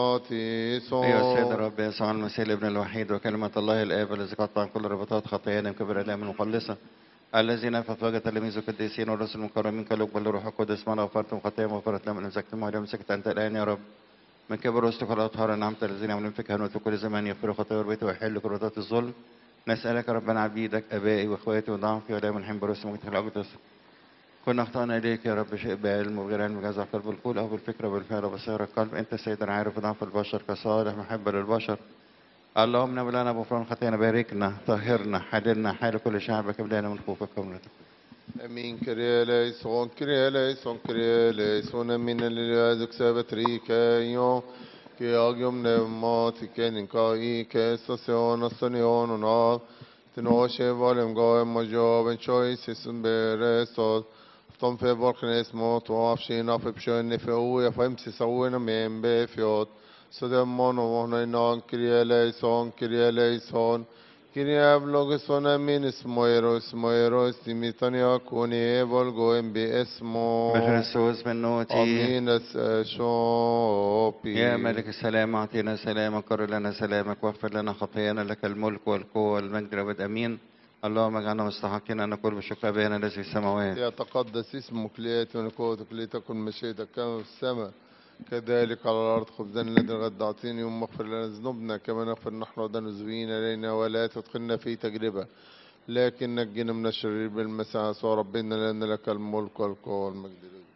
أيها السيد الرب يسوع المسيح الابن الوحيد وكلمة الله الآب الذي قطع كل ربطات خطايانا كبر الآلام المخلصة الذين فتوجه تلاميذ القديسين والرسل المكرمين كالوك بالروح القدس من غفرتم خطاياهم وغفرت لهم إن أمسكتم وإن أمسكت أنت الآن يا رب من كبر وسطك الأطهار نعمت الذين يعملون فيك هنوت كل زمان يغفر خطايا البيت ويحل كرودات الظلم نسألك ربنا عبيدك أبائي وإخواتي وضعفي ولا من حين برسم وجهك الأقدس كنا اخطأنا إليك يا رب شيء بعلم وغير علم جزع قلب القول أو بالفكرة والفعل وبصير القلب أنت سيدنا عارف ضعف البشر كصالح محب للبشر اللهم نبي لنا غفران خطايانا باركنا طهرنا حللنا حال كل شعبك ابلعنا من خوفك ومن Amin. Kyrie eleison, Kyrie eleison, Kyrie eleison. Amin. Alleluia. Xavet rikeio. Che agium pneumatiken in kai che station astonion una. Tenoshe volem goem majoven choices berestos. Tom fe volknes mot afshin af pshon nefeu ya fem si sawena mem be fiot. So dem mono mono non Kyrie eleison, Kyrie eleison. Kyrie vlogeson amin اسمو تيميتاني أكوني volgoem باسمو بخريستوس من نوتي أمين شوبي يا ملك السلام أعطينا سلامك قرر لنا سلامك واغفر لنا خطايانا لك الملك والقوة والمجد والأبد أمين اللهم اجعلنا مستحقين أن نقول بشكر أبانا الذي في السماوات يتقدس اسمك ليأتي ملكوتك لتكن مشيئتك كما في السماء كذلك على الأرض خبزنا الذي الغد أعطيني يوم اغفر لنا ذنوبنا كما نغفر نحن ذنوبنا إلينا ولا تدخلنا في تجربة لكن نجينا من الشرير بالمسيح يسوع ربنا لأن لك الملك والقوة والمجد